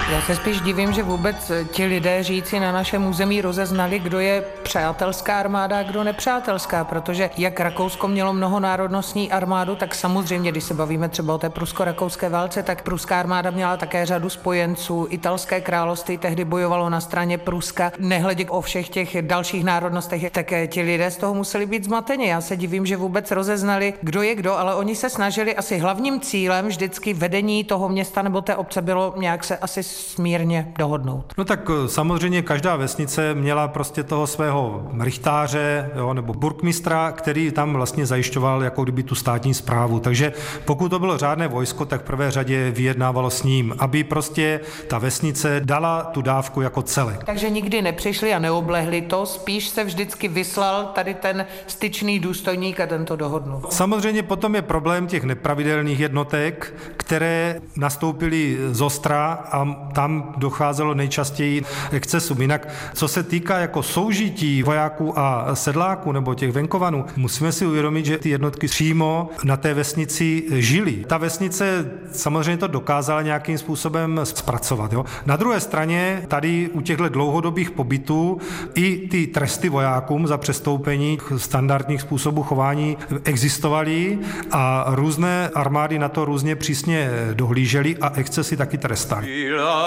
Já se spíš divím, že vůbec ti lidé žijící na našem území rozeznali, kdo je přátelská armáda a kdo nepřátelská, protože jak Rakousko mělo mnohonárodnostní armádu, tak samozřejmě, když se bavíme třeba o té prusko-rakouské válce, tak pruská armáda měla také řadu spojenců. Italské království tehdy bojovalo na straně Pruska. Nehledě o všech těch dalších národnostech, tak ti lidé z toho museli být zmateni. Já se divím, že vůbec rozeznali, kdo je kdo, ale oni se snažili, asi hlavním cílem vždycky vedení toho města nebo té obce bylo nějak se asi smírně dohodnout. No tak samozřejmě každá vesnice měla prostě toho svého rychtáře, jo, nebo burkmistra, který tam vlastně zajišťoval jako kdyby tu státní správu. Takže pokud to bylo řádné vojsko, tak v prvé řadě vyjednávalo s ním, aby prostě ta vesnice dala tu dávku jako celek. Takže nikdy nepřišli a neoblehli to, spíš se vždycky vyslal tady ten styčný důstojník a ten to dohodnul. Samozřejmě potom je problém těch nepravidelných jednotek, které nastoupily z ostra a tam docházelo nejčastěji k excesům. Jinak, co se týká jako soužití vojáků a sedláků nebo těch venkovanů, musíme si uvědomit, že ty jednotky přímo na té vesnici žily. Ta vesnice samozřejmě to dokázala nějakým způsobem zpracovat. Jo. Na druhé straně tady u těchto dlouhodobých pobytů i ty tresty vojákům za přestoupení standardních způsobů chování existovaly a různé armády na to různě přísně dohlížely a excesy taky trestaly.